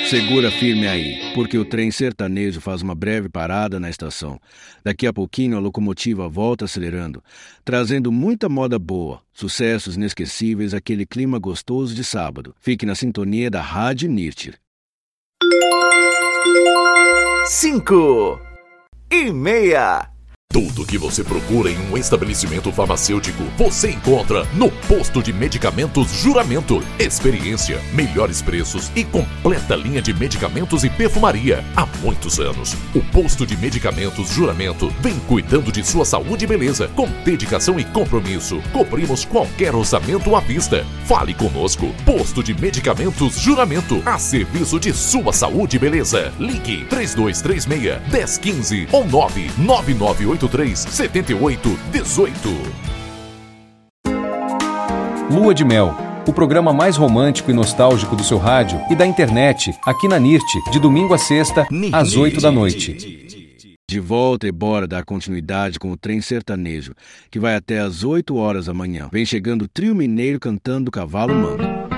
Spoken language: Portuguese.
Segura firme aí, porque o trem sertanejo faz uma breve parada na estação. Daqui a pouquinho a locomotiva volta acelerando, trazendo muita moda boa, sucessos inesquecíveis, aquele clima gostoso de sábado. Fique na sintonia da Rádio Nirtir. 5:30. Tudo que você procura em um estabelecimento farmacêutico, você encontra no Posto de Medicamentos Juramento. Experiência, melhores preços e completa linha de medicamentos e perfumaria. Há muitos anos, o Posto de Medicamentos Juramento vem cuidando de sua saúde e beleza. Com dedicação e compromisso, cobrimos qualquer orçamento à vista. Fale conosco. Posto de Medicamentos Juramento, a serviço de sua saúde e beleza. Ligue 3236-1015 ou 99983-7818. Lua de Mel, o programa mais romântico e nostálgico do seu rádio e da internet, aqui na NIRT, de domingo a sexta, às 8 da noite. De volta e bora dar continuidade com o trem sertanejo, que vai até às 8 horas da manhã. Vem chegando o trio mineiro cantando Cavalo Manco.